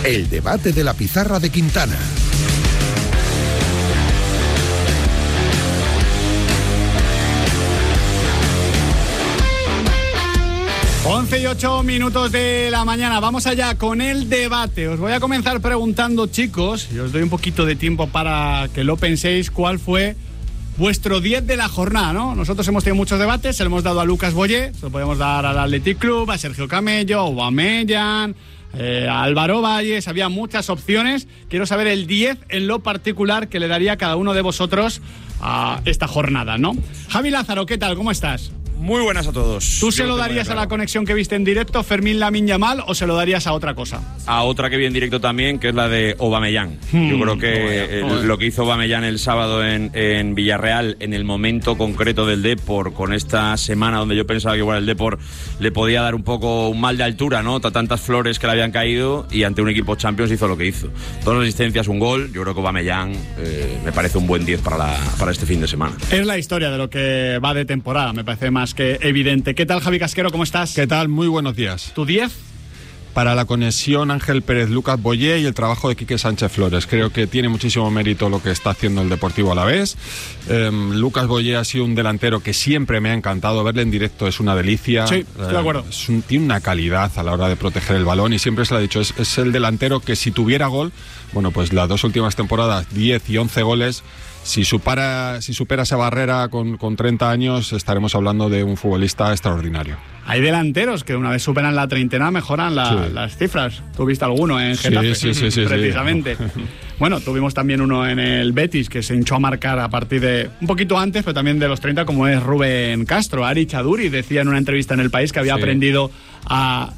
El debate de la pizarra de Quintana. Y 8 minutos de la mañana. Vamos allá con el debate. Os voy a comenzar preguntando, chicos, y os doy un poquito de tiempo para que lo penséis, cuál fue vuestro 10 de la jornada, ¿no? Nosotros hemos tenido muchos debates, se lo hemos dado a Lucas Boyé, se lo podemos dar al Athletic Club, a Sergio Camello, a Aubameyang, a Álvaro Valles, había muchas opciones. Quiero saber el 10 en lo particular que le daría a cada uno de vosotros a esta jornada, ¿no? Javi Lázaro, ¿qué tal? ¿Cómo estás? Muy buenas a todos. ¿Tú se lo darías a la conexión que viste en directo, Fermín Lamine Yamal, o se lo darías a otra cosa? A otra que vi en directo también, que es la de Aubameyang. Yo creo que lo que hizo Aubameyang el sábado en Villarreal, en el momento concreto del Depor, con esta semana donde yo pensaba que igual el Depor le podía dar un poco un mal de altura, ¿no? Tantas flores que le habían caído, y ante un equipo Champions hizo lo que hizo. 2 asistencias, un gol. Yo creo que Aubameyang me parece un buen 10 para este fin de semana. Es la historia de lo que va de temporada, me parece más que evidente. ¿Qué tal, Javi Casquero? ¿Cómo estás? ¿Qué tal? Muy buenos días. ¿Tu 10? Para la conexión Ángel Pérez, Lucas Boyé y el trabajo de Quique Sánchez Flores. Creo que tiene muchísimo mérito lo que está haciendo el Deportivo Alavés. Lucas Boyé ha sido un delantero que siempre me ha encantado. Verle en directo es una delicia. Sí, estoy de acuerdo. Tiene una calidad a la hora de proteger el balón, y siempre se lo ha dicho, es el delantero que si tuviera gol, bueno, pues las 2 últimas temporadas, 10 y 11 goles. Si supera esa barrera con 30 años, estaremos hablando de un futbolista extraordinario. Hay delanteros que una vez superan la treintena mejoran las cifras. ¿Tú viste alguno en Getafe? Sí, precisamente. Sí. Bueno, tuvimos también uno en el Betis que se hinchó a marcar a partir de un poquito antes, pero también de los 30, como es Rubén Castro. Ari Chaduri decía en una entrevista en El País que había aprendido a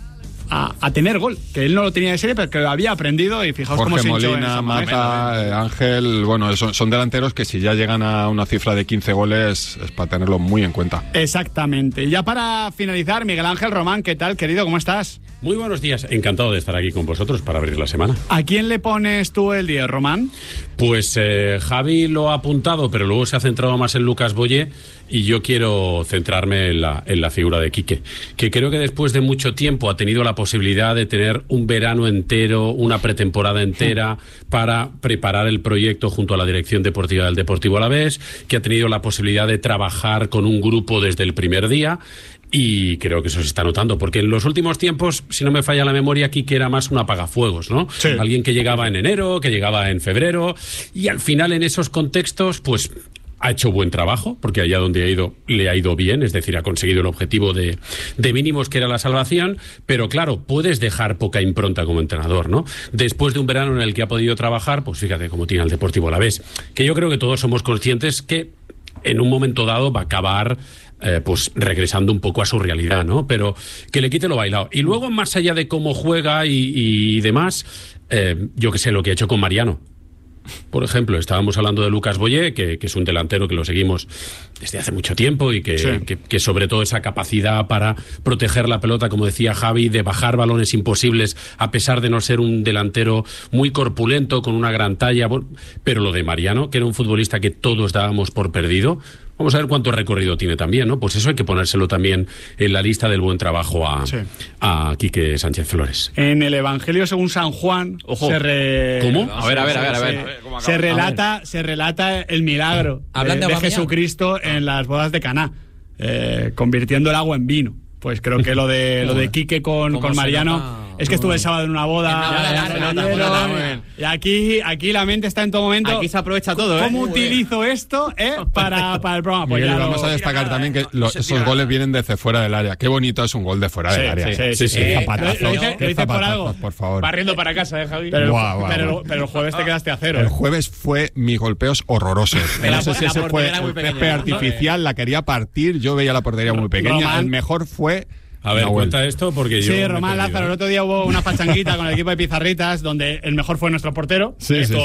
tener gol, que él no lo tenía de serie, pero que lo había aprendido, y fijaos Jorge cómo se hinchó Molina, en Mata, Ángel, bueno, son delanteros que si ya llegan a una cifra de 15 goles es para tenerlo muy en cuenta. Exactamente. Y ya para finalizar, Miguel Ángel Román, ¿qué tal, querido? ¿Cómo estás? Muy buenos días, encantado de estar aquí con vosotros para abrir la semana. ¿A quién le pones tú el 10, Román? Pues Javi lo ha apuntado, pero luego se ha centrado más en Lucas Boyé, y yo quiero centrarme en la figura de Quique, que creo que después de mucho tiempo ha tenido la posibilidad de tener un verano entero, una pretemporada entera para preparar el proyecto junto a la dirección deportiva del Deportivo Alavés, que ha tenido la posibilidad de trabajar con un grupo desde el primer día. Y creo que eso se está notando, porque en los últimos tiempos, si no me falla la memoria, Quique era más un apagafuegos, ¿no? Sí. Alguien que llegaba en enero, que llegaba en febrero, y al final en esos contextos, pues ha hecho buen trabajo, porque allá donde ha ido, le ha ido bien, es decir, ha conseguido el objetivo de mínimos, que era la salvación, pero claro, puedes dejar poca impronta como entrenador, ¿no? Después de un verano en el que ha podido trabajar, pues fíjate cómo tiene el Deportivo Alavés, que yo creo que todos somos conscientes que en un momento dado va a acabar pues regresando un poco a su realidad, ¿no? Pero que le quite lo bailado. Y luego, más allá de cómo juega y demás, yo que sé, lo que ha hecho con Mariano. Por ejemplo, estábamos hablando de Lucas Boyé, que es un delantero que lo seguimos desde hace mucho tiempo, y que sobre todo esa capacidad para proteger la pelota, como decía Javi, de bajar balones imposibles, a pesar de no ser un delantero muy corpulento, con una gran talla. Pero lo de Mariano, que era un futbolista que todos dábamos por perdido, vamos a ver cuánto recorrido tiene también, ¿no? Pues eso hay que ponérselo también en la lista del buen trabajo a Quique Sánchez Flores. En el Evangelio según San Juan, ¿Cómo? A ver. Se relata el milagro de Jesucristo en las bodas de Caná, convirtiendo el agua en vino. Pues creo que lo de Quique con Mariano es que estuve el sábado en una boda. Y aquí la mente está en todo momento. Aquí se aprovecha todo, ¿Cómo utilizo esto para el programa? Pues Miguel, vamos a destacar también que esos goles vienen desde fuera del área. Qué bonito es un gol de fuera del área. Sí. Zapatazos, Lo hice por algo. Por favor. Barriendo para casa, Javi. Pero el jueves te quedaste a 0. El jueves fue mis golpeos horrorosos. No sé si ese fue el césped artificial, la quería partir. Yo veía la portería muy pequeña. El mejor fue... A ver, cuenta esto porque yo... Sí, Román Lázaro, el otro día hubo una pachanguita con el equipo de Pizarritas donde el mejor fue nuestro portero. Sí. El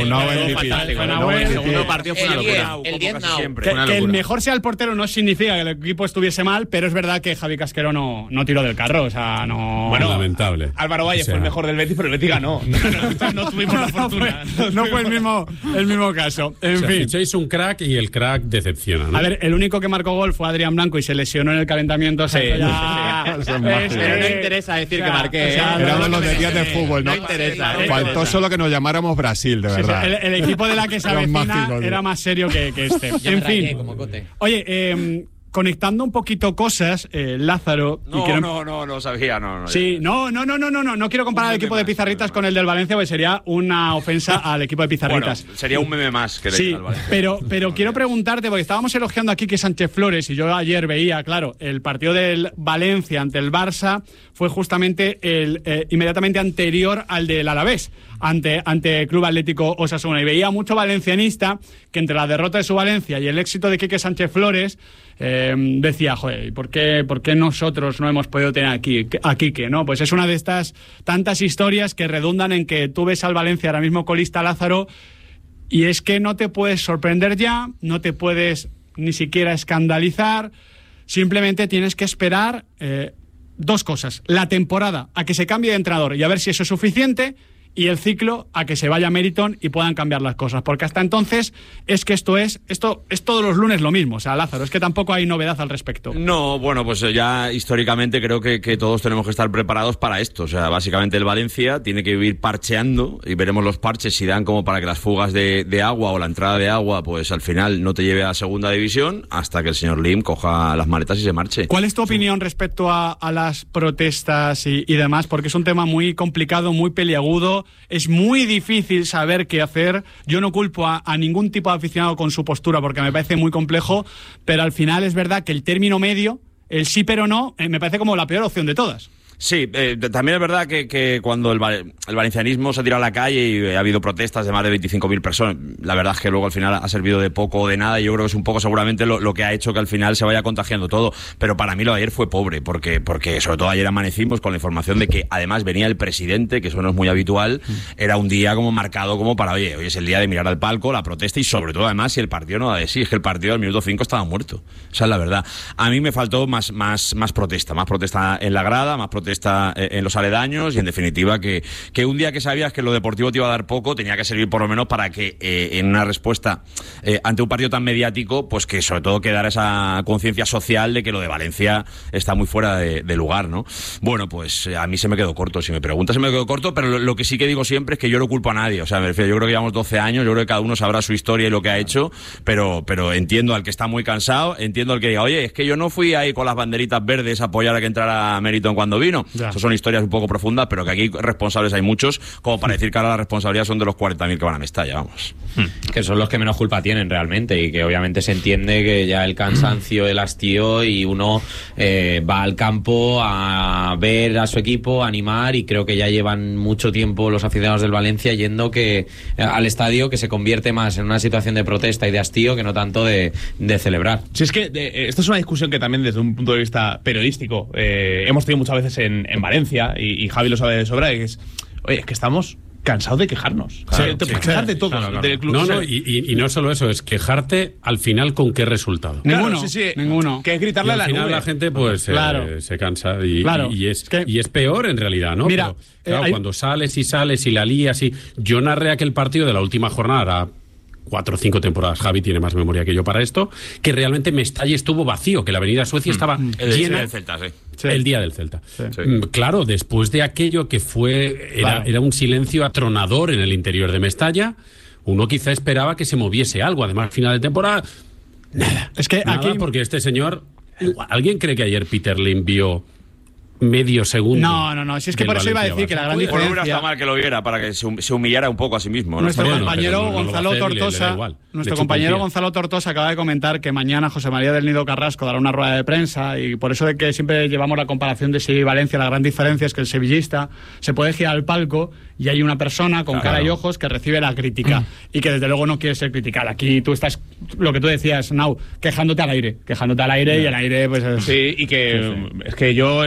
segundo partido fue una locura. El 10 que el mejor sea el portero no significa que el equipo estuviese mal, pero es verdad que Javi Casquero no tiró del carro, o sea, no... Bueno, lamentable. Álvaro Valle fue el mejor del Betis, pero el Betis ganó. No tuvimos la fortuna. No fue el mismo caso. En fin. Ficháis un crack y el crack decepciona, ¿no? A ver, el único que marcó gol fue Adrián Blanco y se lesionó en el calentamiento. Pero no interesa decir que marqué. Éramos los de días de fútbol, ¿no? No interesa. Faltó solo que nos llamáramos Brasil, de verdad. El equipo de la que se avecina mágicos, era más serio que este. En fin. Oye, conectando un poquito cosas, Lázaro. No sabía, no. Sí, no quiero comparar el equipo de Pizarritas con el del Valencia, porque sería una ofensa al equipo de Pizarritas. Bueno, sería un meme más que sí, al Valencia. pero quiero preguntarte, porque estábamos elogiando aquí que Sánchez Flores, y yo ayer veía, claro, el partido del Valencia ante el Barça fue justamente el inmediatamente anterior al del Alavés, ante Club Atlético Osasuna, y veía mucho valencianista que entre la derrota de su Valencia y el éxito de Quique Sánchez Flores decía, joder, ¿por qué nosotros no hemos podido tener a Quique, ¿no? Pues es una de estas tantas historias que redundan en que tú ves al Valencia ahora mismo colista, Lázaro, y es que no te puedes sorprender ya, no te puedes ni siquiera escandalizar, simplemente tienes que esperar dos cosas: la temporada a que se cambie de entrenador y a ver si eso es suficiente, y el ciclo a que se vaya Meriton y puedan cambiar las cosas, porque hasta entonces es que esto es todos los lunes lo mismo. O sea, Lázaro, es que tampoco hay novedad al respecto. No, bueno, pues ya históricamente creo que todos tenemos que estar preparados para esto. O sea, básicamente el Valencia tiene que vivir parcheando, y veremos los parches si dan como para que las fugas de agua o la entrada de agua, pues al final no te lleve a segunda división, hasta que el señor Lim coja las maletas y se marche. ¿Cuál es tu opinión respecto a las protestas y demás? Porque es un tema muy complicado, muy peliagudo. Es muy difícil saber qué hacer. Yo no culpo a ningún tipo de aficionado con su postura, porque me parece muy complejo, pero al final es verdad que el término medio, el sí pero no, me parece como la peor opción de todas. Sí, también es verdad que cuando el valencianismo se ha tirado a la calle y ha habido protestas de más de 25.000 personas, la verdad es que luego al final ha servido de poco o de nada, y yo creo que es un poco seguramente lo que ha hecho que al final se vaya contagiando todo. Pero para mí lo de ayer fue pobre, porque sobre todo ayer amanecimos con la información de que además venía el presidente, que eso no es muy habitual. Era un día como marcado como para, hoy es el día de mirar al palco, la protesta, y sobre todo además si el partido no da de sí, es que el partido al minuto 5 estaba muerto. Esa es la verdad. A mí me faltó más protesta en la grada, más protesta en los aledaños, y en definitiva que un día que sabías que lo deportivo te iba a dar poco, tenía que servir por lo menos para que en una respuesta ante un partido tan mediático, pues que sobre todo quedara esa conciencia social de que lo de Valencia está muy fuera de lugar, ¿no? Bueno, pues a mí se me quedó corto, si me preguntas se me quedó corto, pero lo que sí que digo siempre es que yo no culpo a nadie. O sea, me refiero, yo creo que llevamos 12 años, yo creo que cada uno sabrá su historia y lo que ha hecho, pero entiendo al que está muy cansado, entiendo al que diga, oye, es que yo no fui ahí con las banderitas verdes a apoyar a que entrara Meriton cuando vino. Ya. Esas son historias un poco profundas, pero que aquí responsables hay muchos, como para decir que ahora la responsabilidad son de los 40.000 que van a Mestalla, vamos. Que son los que menos culpa tienen realmente, y que obviamente se entiende que ya el cansancio, el hastío, y uno va al campo a ver a su equipo, a animar, y creo que ya llevan mucho tiempo los aficionados del Valencia yendo al estadio, que se convierte más en una situación de protesta y de hastío que no tanto de celebrar. Sí, es que esto es una discusión que también desde un punto de vista periodístico hemos tenido muchas veces en Valencia, y Javi lo sabe de sobra, y es que estamos cansados de quejarnos. Claro, quejar de todo. Claro. Del club. No, y no solo eso, es quejarte al final con qué resultado. Ninguno. Claro, sí, ninguno. Que es gritarle y a la al final nube. la gente pues se cansa y es peor en realidad, ¿no? Mira, pero, claro, cuando sales y la lías, y yo narré aquel partido de la última jornada 4 o 5 temporadas, Javi tiene más memoria que yo para esto, que realmente Mestalla estuvo vacío, que la avenida Suecia estaba llena. El Celta, sí. Sí. El día del Celta. Sí. Claro, después de aquello que era un silencio atronador en el interior de Mestalla, uno quizá esperaba que se moviese algo. Además, final de temporada, nada. Es que nada, aquí, porque este señor, ¿alguien cree que ayer Peter Lim vio medio segundo? No, si es que por eso iba a decir que la gran Bueno, hubiera diferencia... estado mal que lo viera, para que se humillara un poco a sí mismo, ¿no? Nuestro Bueno, compañero pero no lo Gonzalo va a hacer y le da Tortosa, igual. nuestro Le compañero chupa un pie. Gonzalo Tortosa acaba de comentar que mañana José María del Nido Carrasco dará una rueda de prensa, y por eso de que siempre llevamos la comparación de Sevilla y Valencia, la gran diferencia es que el sevillista se puede girar al palco y hay una persona con cara y ojos que recibe la crítica y que desde luego no quiere ser criticada. Aquí tú estás, lo que tú decías, Nau, quejándote al aire y el aire pues es... Sí, y que es que yo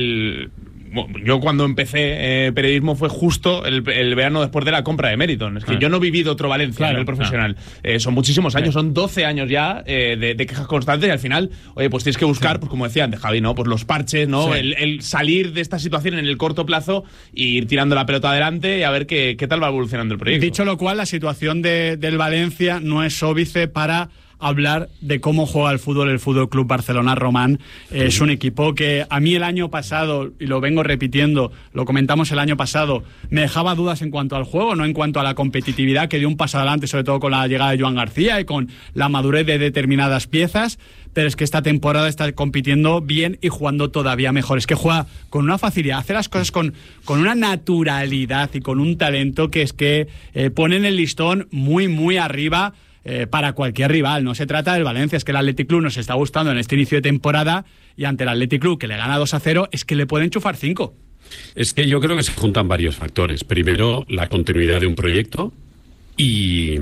yo cuando empecé periodismo fue justo el verano después de la compra de Meriton. Es que yo no he vivido otro Valencia a nivel profesional. Son muchísimos años, son 12 años ya de quejas constantes, y al final, oye, pues tienes que buscar, pues como decía antes Javi, ¿no? Pues los parches, ¿no? Sí. El salir de esta situación en el corto plazo y ir tirando la pelota adelante y a ver qué tal va evolucionando el proyecto. Dicho lo cual, la situación del Valencia no es óbice para hablar de cómo juega el Fútbol Club Barcelona. Román, es un equipo que a mí el año pasado, y lo vengo repitiendo, lo comentamos el año pasado, me dejaba dudas en cuanto al juego, no en cuanto a la competitividad, que dio un paso adelante, sobre todo con la llegada de Joan García y con la madurez de determinadas piezas, pero es que esta temporada está compitiendo bien y jugando todavía mejor. Es que juega con una facilidad, hace las cosas con una naturalidad y con un talento que es que ponen el listón muy, muy arriba para cualquier rival. No se trata del Valencia, es que el Athletic Club nos está gustando en este inicio de temporada y ante el Athletic Club, que le gana 2-0, es que le pueden enchufar 5. Es que yo creo que se juntan varios factores. Primero, la continuidad de un proyecto y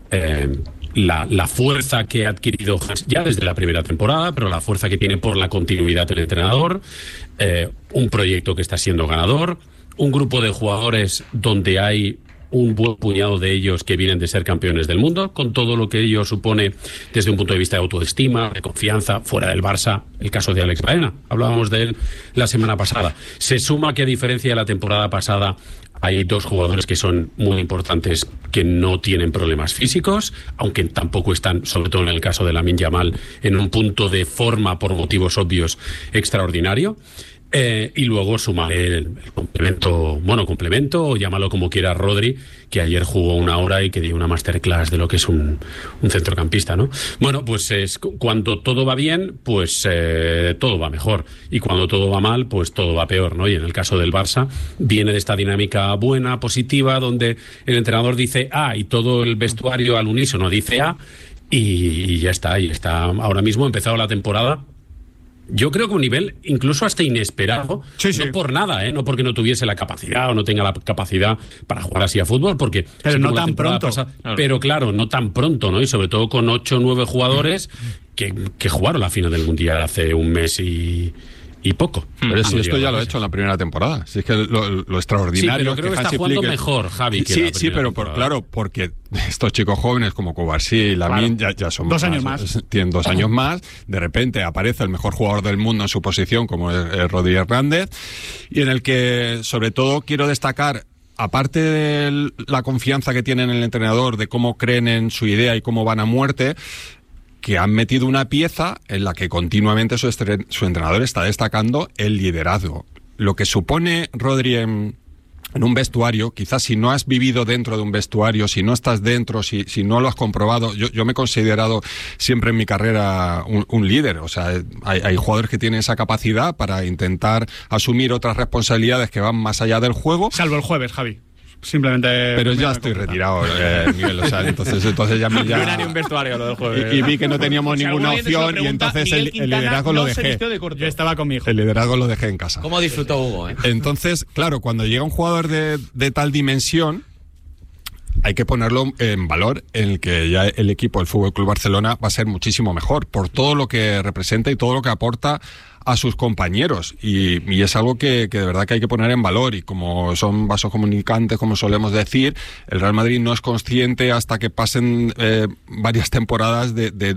la fuerza que ha adquirido Hans ya desde la primera temporada, pero la fuerza que tiene por la continuidad del entrenador, un proyecto que está siendo ganador, un grupo de jugadores donde hay un buen puñado de ellos que vienen de ser campeones del mundo, con todo lo que ello supone desde un punto de vista de autoestima, de confianza, fuera del Barça, el caso de Alex Baena. Hablábamos de él la semana pasada. Se suma que, a diferencia de la temporada pasada, hay 2 jugadores que son muy importantes que no tienen problemas físicos, aunque tampoco están, sobre todo en el caso de Lamine Yamal, en un punto de forma, por motivos obvios, extraordinario. Y luego sumaré el complemento, o llámalo como quiera, Rodri, que ayer jugó 1 hora y que dio una masterclass de lo que es un centrocampista, ¿no? Bueno, pues cuando todo va bien, pues todo va mejor. Y cuando todo va mal, pues todo va peor, ¿no? Y en el caso del Barça, viene de esta dinámica buena, positiva, donde el entrenador dice A y todo el vestuario al unísono dice A, y ya está. Y está ahora mismo empezado la temporada. Yo creo que un nivel incluso hasta inesperado, no por nada, no porque no tuviese la capacidad o no tenga la capacidad para jugar así a fútbol, porque pero no tan pronto. Pero claro, no tan pronto, ¿no? Y sobre todo con 8 o 9 jugadores que jugaron la final del Mundial hace un mes y poco. Pero si esto ya lo he hecho en la primera temporada. Si es que lo extraordinario. Sí, pero creo que está jugando mejor, Javi. Sí, pero claro, porque estos chicos jóvenes como Cubarsí y Lamine ya son 2 años más. Tienen 2 años más. De repente aparece el mejor jugador del mundo en su posición, como es Rodri Hernández, y en el que, sobre todo, quiero destacar, aparte de la confianza que tienen en el entrenador, de cómo creen en su idea y cómo van a muerte, que han metido una pieza en la que continuamente su entrenador está destacando el liderazgo. Lo que supone Rodri en un vestuario, quizás si no has vivido dentro de un vestuario, si no estás dentro, si no lo has comprobado, yo me he considerado siempre en mi carrera un líder. O sea, hay jugadores que tienen esa capacidad para intentar asumir otras responsabilidades que van más allá del juego. Salvo el jueves, Javi. Simplemente. Pero ya estoy retirado, Miguel. O sea, entonces ya me. No era ni un vestuario lo del jueves. Y vi que no teníamos ninguna opción y entonces el liderazgo lo dejé. Yo estaba con mi hijo. El liderazgo lo dejé en casa. ¿Cómo disfrutó Hugo? Entonces, claro, cuando llega un jugador de tal dimensión, hay que ponerlo en valor, en el que ya el equipo del Fútbol Club Barcelona va a ser muchísimo mejor por todo lo que representa y todo lo que aporta a sus compañeros, y es algo que de verdad que hay que poner en valor. Y como son vasos comunicantes, como solemos decir, el Real Madrid no es consciente hasta que pasen varias temporadas del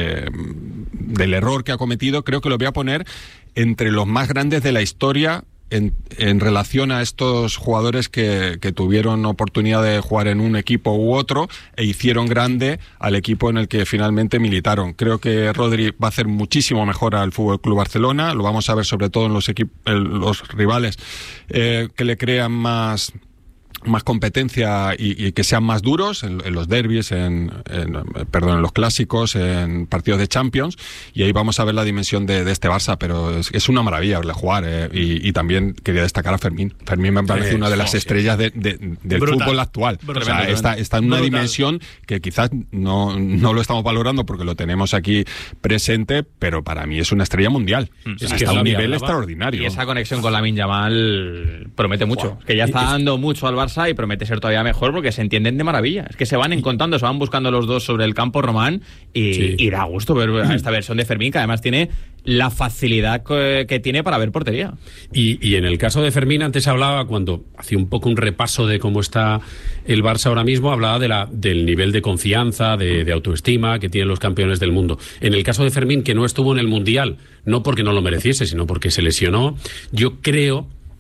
error que ha cometido. Creo que lo voy a poner entre los más grandes de la historia en relación a estos jugadores que tuvieron oportunidad de jugar en un equipo u otro e hicieron grande al equipo en el que finalmente militaron. Creo que Rodri va a hacer muchísimo mejor al Fútbol Club Barcelona. Lo vamos a ver sobre todo en los rivales que le crean más competencia y que sean más duros en los derbis, en los clásicos, en partidos de Champions, y ahí vamos a ver la dimensión de este Barça. Pero es una maravilla verle jugar, y también quería destacar a Fermín. Fermín me parece una de las estrellas del fútbol actual. O sea, está en una dimensión que quizás no lo estamos valorando porque lo tenemos aquí presente, pero para mí es una estrella mundial. Está a un nivel extraordinario. Y esa conexión con Lamine Yamal promete mucho. Que ya está dando mucho al Barça y promete ser todavía mejor porque se entienden de maravilla. Es que se van encontrando, se van buscando los dos sobre el campo, Román, y da gusto ver esta versión de Fermín, que además tiene la facilidad que tiene para ver portería. Y en el caso de Fermín, antes hablaba, cuando hacía un poco un repaso de cómo está el Barça ahora mismo, hablaba del nivel de confianza, de autoestima que tienen los campeones del mundo. En el caso de Fermín, que no estuvo en el Mundial, no porque no lo mereciese, sino porque se lesionó, yo creo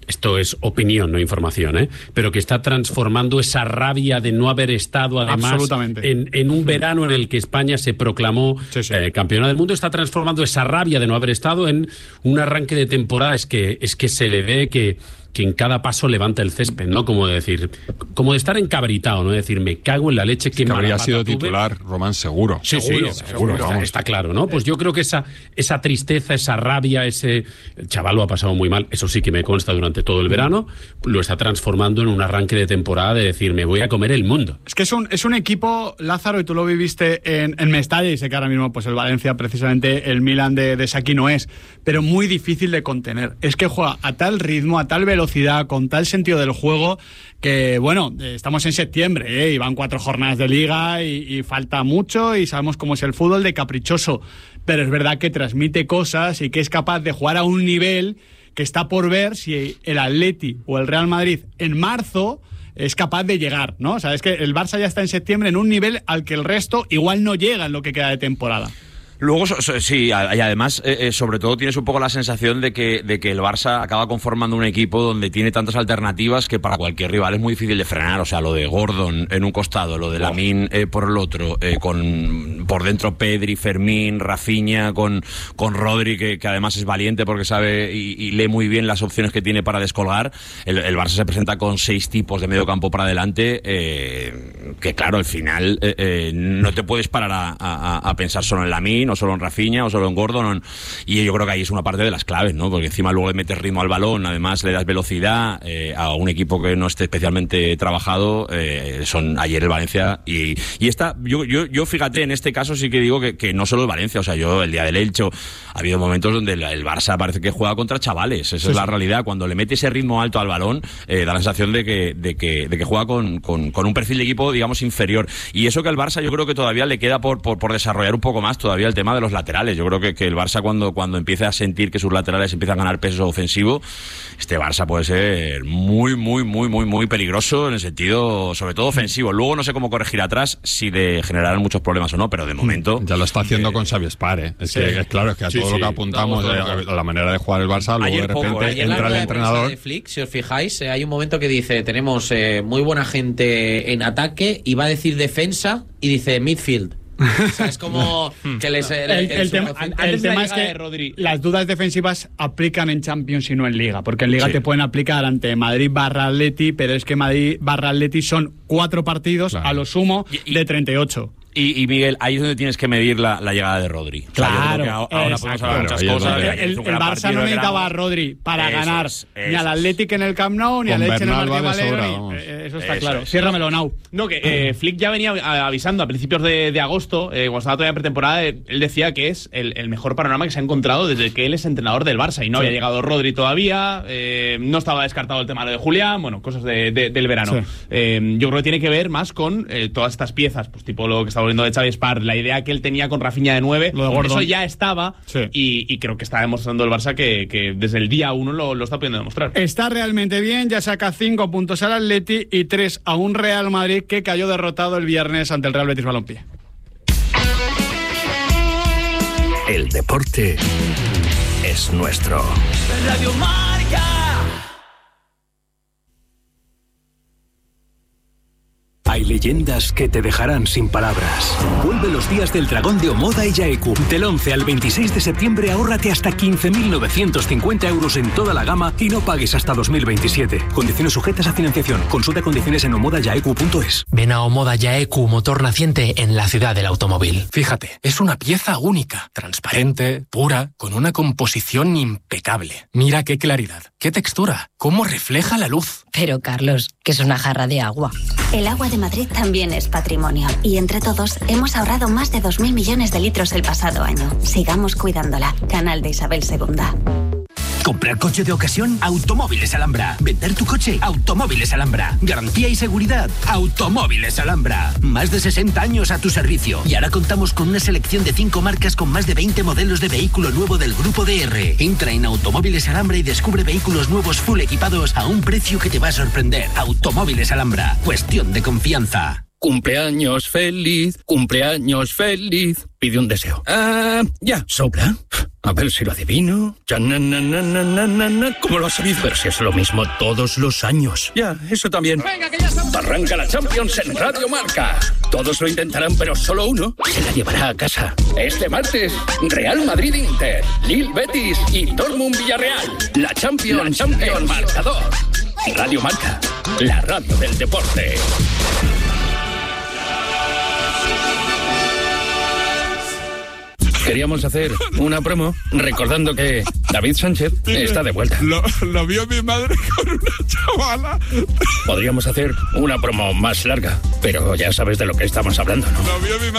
esto es opinión, no información, pero que está transformando esa rabia de no haber estado, además, en un verano en el que España se proclamó campeona del mundo, está transformando esa rabia de no haber estado en un arranque de temporada. Es que se le ve que en cada paso levanta el césped, ¿no? Como de estar encabritado, ¿no? De decir, me cago en la leche, que habría sido titular, Román, seguro. Seguro, está claro, ¿no? Pues yo creo que esa tristeza, esa rabia, el chaval lo ha pasado muy mal, eso sí que me consta durante todo el verano, lo está transformando en un arranque de temporada de decir, me voy a comer el mundo. Es que es un equipo, Lázaro, y tú lo viviste en Mestalla, y sé que ahora mismo pues el Valencia, precisamente el Milan de Saki no es, pero muy difícil de contener. Es que juega a tal ritmo, a tal velocidad, con tal sentido del juego, que bueno, estamos en septiembre, y van 4 jornadas de liga y falta mucho, y sabemos cómo es el fútbol de caprichoso, pero es verdad que transmite cosas y que es capaz de jugar a un nivel que está por ver si el Atleti o el Real Madrid en marzo es capaz de llegar, ¿no? O sea, es que el Barça ya está en septiembre en un nivel al que el resto igual no llega en lo que queda de temporada. Luego, sí, y además, sobre todo tienes un poco la sensación de que el Barça acaba conformando un equipo donde tiene tantas alternativas que para cualquier rival es muy difícil de frenar. O sea, lo de Gordon en un costado, lo de Lamine por el otro, con por dentro Pedri, Fermín, Rafinha, con Rodri, que además es valiente porque sabe y lee muy bien las opciones que tiene para descolgar. El Barça se presenta con 6 tipos de medio campo para adelante, que claro, al final no te puedes parar a pensar solo en Lamine, o solo en Rafinha, o solo en Gordon, y yo creo que ahí es una parte de las claves, ¿no? Porque encima luego le metes ritmo al balón, además le das velocidad a un equipo que no esté especialmente trabajado. Son ayer el Valencia y yo fíjate, en este caso sí que digo que no solo el Valencia, o sea, yo el día del Elche ha habido momentos donde el Barça parece que juega contra chavales, esa es la realidad. Cuando le mete ese ritmo alto al balón, da la sensación de que juega con un perfil de equipo, digamos, inferior, y eso que al Barça yo creo que todavía le queda por desarrollar un poco más todavía el tema de los laterales. Yo creo que el Barça cuando empiece a sentir que sus laterales empiezan a ganar peso ofensivo, este Barça puede ser muy, muy, muy, muy, muy peligroso en el sentido, sobre todo ofensivo. Luego no sé cómo corregir atrás, si le generarán muchos problemas o no, pero de momento... Ya lo está haciendo con Xavi Espar, Es que a todo lo que apuntamos, a la manera de jugar el Barça, luego de repente entra el entrenador... De Flick, si os fijáis, hay un momento que dice, tenemos muy buena gente en ataque, y va a decir defensa, y dice midfield. O sea, es como que el tema es que Rodri, las dudas defensivas aplican en Champions y no en Liga, porque en Liga te pueden aplicar ante Madrid/Atleti, pero es que Madrid/Atleti son 4 partidos, a lo sumo, de 38. Y Miguel, ahí es donde tienes que medir la llegada de Rodri. Claro, o sea, ahora podemos hablar muchas cosas. El Barça no necesitaba a Rodri para ganar ni al Athletic en el Camp Nou, ni al Elche en el Martí Valero. Eso está claro. Ciérramelo, Nau. No, que Flick ya venía avisando a principios de agosto, cuando estaba todavía en pretemporada, él decía que es el mejor panorama que se ha encontrado desde que él es entrenador del Barça, y no había llegado Rodri todavía, no estaba descartado el tema de Julián, bueno, cosas del verano. Yo creo que tiene que ver más con todas estas piezas, pues tipo lo que estaba volviendo de Xavi Espar, la idea que él tenía con Rafinha de 9, eso ya estaba, y creo que está demostrando el Barça que desde el día 1 lo está pudiendo demostrar. Está realmente bien, ya saca 5 puntos al Atleti y 3 a un Real Madrid que cayó derrotado el viernes ante el Real Betis Balompié. El deporte es nuestro. Radio Marca. Hay leyendas que te dejarán sin palabras. Vuelve los días del Dragón de Omoda y Yaeku. Del 11 al 26 de septiembre ahórrate hasta 15.950 euros en toda la gama y no pagues hasta 2027. Condiciones sujetas a financiación. Consulta condiciones en omodayaeku.es. Ven a Omoda Yaeku, motor naciente en la ciudad del automóvil. Fíjate, es una pieza única, transparente, pura, con una composición impecable. Mira qué claridad, qué textura, cómo refleja la luz. Pero Carlos, que es una jarra de agua. El agua de Madrid también es patrimonio, y entre todos hemos ahorrado más de 2.000 millones de litros el pasado año. Sigamos cuidándola. Canal de Isabel II. Comprar coche de ocasión, Automóviles Alhambra. Vender tu coche, Automóviles Alhambra. Garantía y seguridad, Automóviles Alhambra. Más de 60 años a tu servicio. Y ahora contamos con una selección de 5 marcas con más de 20 modelos de vehículo nuevo del Grupo DR. Entra en Automóviles Alhambra y descubre vehículos nuevos full equipados a un precio que te va a sorprender. Automóviles Alhambra. Cuestión de confianza. Cumpleaños feliz, cumpleaños feliz. Pide un deseo. Ya, sopla. A ver si lo adivino. ¿Cómo lo has sabido? Pero si es lo mismo todos los años. Ya, eso también. Venga, que ya estamos. Arranca la Champions en Radio Marca. Todos lo intentarán, pero solo uno se la llevará a casa. Este martes, Real Madrid-Inter, Lille Betis y Dortmund Villarreal. La Champions en marcador. Radio Marca, la radio del deporte. Queríamos hacer una promo recordando que David Sánchez está de vuelta. Lo vio mi madre con una chavala. Podríamos hacer una promo más larga, pero ya sabes de lo que estamos hablando, ¿no? Lo vio mi madre.